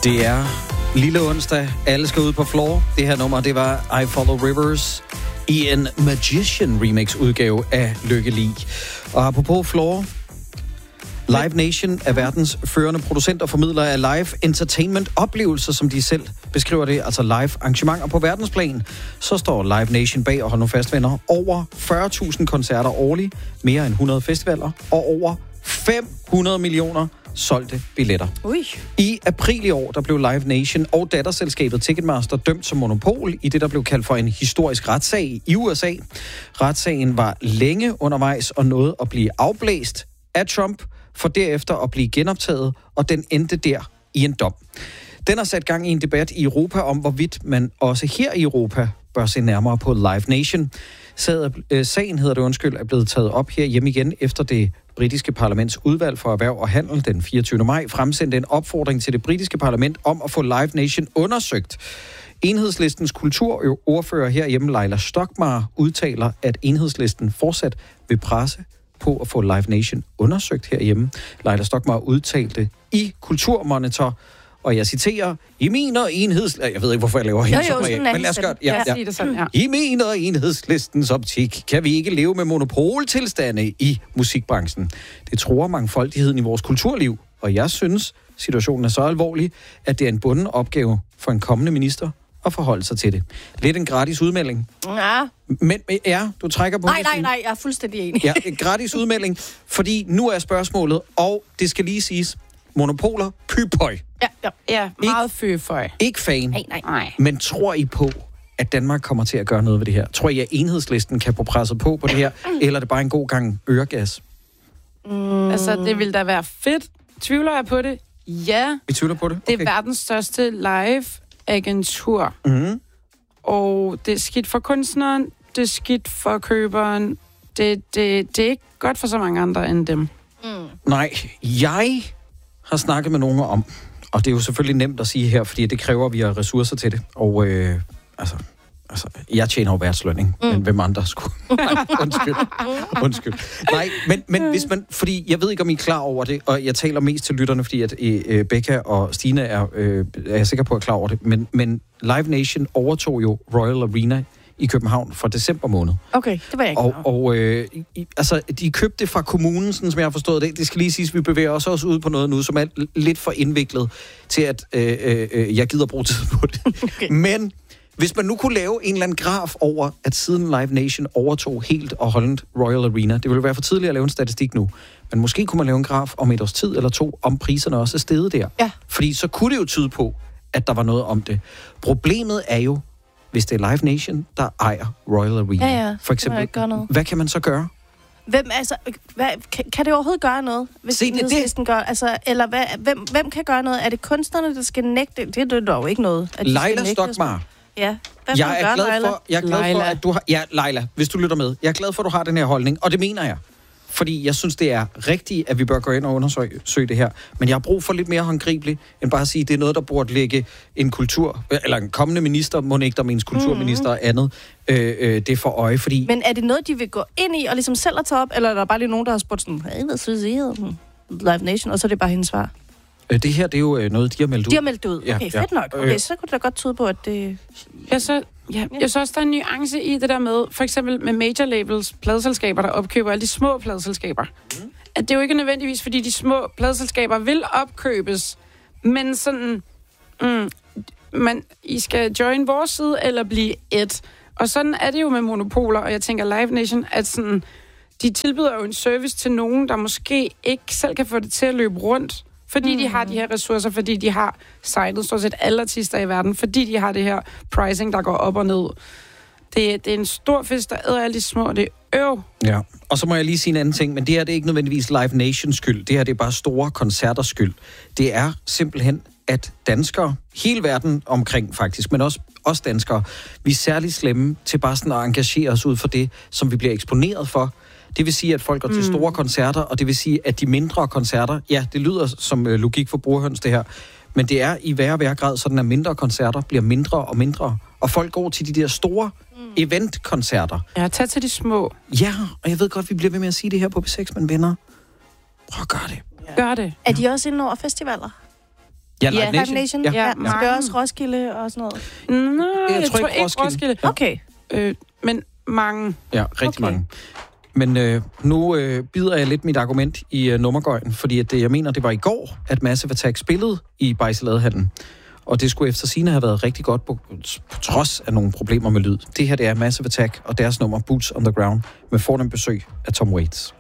Det er lille onsdag. Alle skal ud på floor. Det her nummer, det var I Follow Rivers i en Magician remix udgave af Lykke Li. Og apropos floor, Live Nation er verdens førende producent og formidler af live entertainment oplevelser, som de selv beskriver det, altså live arrangementer på verdensplan. Så står Live Nation bag, og hold nu fast, venner, over 40.000 koncerter årligt, mere end 100 festivaler og over 500 millioner solgte billetter. Ui. I april i år, der blev Live Nation og datterselskabet Ticketmaster dømt som monopol i det, der blev kaldt for en historisk retssag i USA. Retssagen var længe undervejs og nåede at blive afblæst af Trump, for derefter at blive genoptaget, og den endte der i en dom. Den har sat gang i en debat i Europa om, hvorvidt man også her i Europa bør se nærmere på Live Nation. Sagen er blevet taget op her hjemme igen, efter det britiske parlaments udvalg for erhverv og handel den 24. maj fremsendte en opfordring til det britiske parlament om at få Live Nation undersøgt. Enhedslistens kulturordfører herhjemme, Laila Stockmarr, udtaler, at Enhedslisten fortsat vil presse på at få Live Nation undersøgt herhjemme. Laila Stockmarr udtalte i Kulturmonitor, og jeg citerer, i min og enhedslisten... Jeg ved ikke, hvorfor jeg laver hende som jeg, men lad os gøre det. Ja. I min og enhedslistens optik kan vi ikke leve med monopoltilstande i musikbranchen. Det truer mangfoldigheden i vores kulturliv, og jeg synes, situationen er så alvorlig, at det er en bunden opgave for en kommende minister at forholde sig til det. Lidt en gratis udmelding. Ja. Men ja, du trækker på Nej, jeg er fuldstændig enig. Ja, en gratis udmelding, fordi nu er spørgsmålet, og det skal lige siges, monopoler, pypøj. Ja, meget føføj. Ikke fan, Nej. men tror I på, at Danmark kommer til at gøre noget ved det her? Tror I, at Enhedslisten kan få presset på det her, eller er det bare en god gang øregas? Altså, det vil da være fedt. Tvivler jeg på det? Ja. I tvivler på det? Okay. Det er verdens største live-agentur. Mm-hmm. Og det er skidt for kunstneren, det er skidt for køberen. Det er ikke godt for så mange andre end dem. Nej, jeg har snakket med nogen om, og det er jo selvfølgelig nemt at sige her, fordi det kræver, at vi har ressourcer til det. Og altså, jeg tjener jo værtslønning, men hvem andre skulle? Undskyld. Nej, men hvis man, fordi jeg ved ikke, om I er klar over det, og jeg taler mest til lytterne, fordi at Becca og Stine er jeg sikker på at klar over det, men Live Nation overtog jo Royal Arena i København fra december måned. Okay, det var jeg ikke altså, de købte fra kommunen, sådan som jeg har forstået det. Det skal lige siges, vi bevæger os også ud på noget nu, som er lidt for indviklet til, at jeg gider bruge tid på det. Okay. Men hvis man nu kunne lave en eller anden graf over, at siden Live Nation overtog helt og holdent Royal Arena, det ville være for tidligt at lave en statistik nu, men måske kunne man lave en graf om et års tid eller to, om priserne også er steget der. Ja. Fordi så kunne det jo tyde på, at der var noget om det. Problemet er jo, hvis det er Live Nation, der ejer Royal Arena. Ja. For eksempel, hvad kan man så gøre? Kan det overhovedet gøre noget, hvis Enhedslisten gør? Altså, eller hvem kan gøre noget? Er det kunstnerne, der skal nægte? Det er dog ikke noget. Laila Stockmarr. Ja. Jeg er glad for, at du har... Ja, Laila, hvis du lytter med. Jeg er glad for, at du har den her holdning, og det mener jeg. Fordi jeg synes, det er rigtigt, at vi bør gå ind og undersøge det her. Men jeg har brug for lidt mere håndgribeligt, end bare at sige, at det er noget, der burde lægge en kultur, eller en kommende minister, må ikke der menes kulturminister og andet, det er for øje, fordi... Men er det noget, de vil gå ind i og ligesom selv at tage op, eller er der bare lige nogen, der har spurgt sådan, hvad synes I om Live Nation, og så er det bare hendes svar? Det her, det er jo noget, de har meldt ud. De har meldt ud? Okay, fedt nok. Okay, så kunne det da godt tyde på, at det... Jeg synes også, der er en nuance i det der med, for eksempel med major labels, pladeselskaber, der opkøber alle de små pladeselskaber. At det er jo ikke nødvendigvis, fordi de små pladeselskaber vil opkøbes, men sådan, I skal join vores side, eller blive et. Og sådan er det jo med monopoler, og jeg tænker Live Nation, at sådan, de tilbyder jo en service til nogen, der måske ikke selv kan få det til at løbe rundt, fordi de har de her ressourcer, fordi de har signet stort set alle artister i verden, fordi de har det her pricing, der går op og ned. Det er en stor fisk, der æder alle de små, det er Ja, og så må jeg lige sige en anden ting, men det her det er ikke nødvendigvis Live Nations skyld. Det her det er bare store koncerters skyld. Det er simpelthen, at danskere, hele verden omkring faktisk, men også danskere, vi er særligt slemme til bare sådan at engagere os ud for det, som vi bliver eksponeret for. Det vil sige, at folk går til store koncerter, og det vil sige, at de mindre koncerter, ja, det lyder som logik for burhøns det her, men det er i værre grad sådan, at mindre koncerter bliver mindre og mindre, og folk går til de der store eventkoncerter. Ja, tag til de små. Ja, og jeg ved godt, vi bliver ved med at sige det her på B6, men venner, prøv at gøre det. Gør det. Er de også inde over festivaler? Ja, Live Live Nation. Ja, Ja, så det er også Roskilde og sådan noget. Nej, Jeg tror ikke Roskilde. Ja. Okay. Men mange. Ja, rigtig mange. Men nu bider jeg lidt mit argument i nummergøjen, fordi at jeg mener, det var i går, at Massive Attack spillede i Bejseladehallen. Og det skulle efter sigende have været rigtig godt på trods af nogle problemer med lyd. Det her, det er Massive Attack og deres nummer Boots on the Ground med fornemt besøg af Tom Waits.